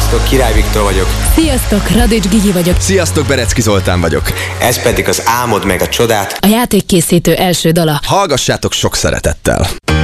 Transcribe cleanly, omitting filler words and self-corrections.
Szevasztok, Király Viktor vagyok. Sziasztok, Radics Gigi vagyok. Sziasztok, Berecki Zoltán vagyok. Ez pedig az Álmod meg a csodát. A játékkészítő első dala. Hallgassátok sok szeretettel.